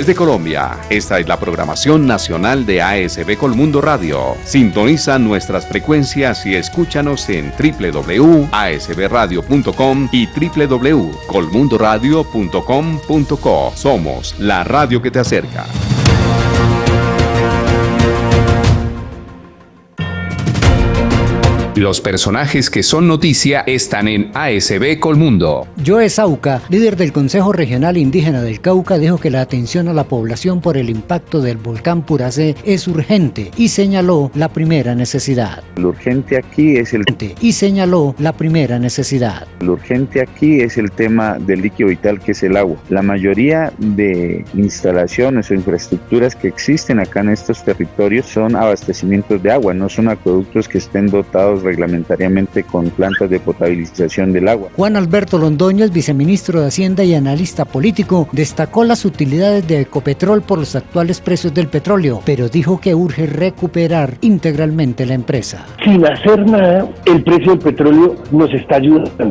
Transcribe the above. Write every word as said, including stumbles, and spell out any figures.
Desde Colombia, esta es la programación nacional de A S B Colmundo Radio. Sintoniza nuestras frecuencias y escúchanos en doble u doble u doble u punto a s b radio punto com y doble u doble u doble u punto colmundo radio punto com punto co. Somos la radio que te acerca. Los personajes que son noticia están en A S B Colmundo. Joe Sauca, líder del Consejo Regional Indígena del Cauca, dijo que la atención a la población por el impacto del volcán Puracé es urgente y señaló la primera necesidad. Lo urgente aquí es el y señaló la primera necesidad. Lo urgente aquí es el tema del líquido vital, que es el agua. La mayoría de instalaciones o infraestructuras que existen acá en estos territorios son abastecimientos de agua, no son acueductos que estén dotados reglamentariamente con plantas de potabilización del agua. Juan Alberto Londoño, viceministro de Hacienda y analista político, destacó las utilidades de Ecopetrol por los actuales precios del petróleo, pero dijo que urge recuperar integralmente la empresa. Sin hacer nada, el precio del petróleo nos está ayudando.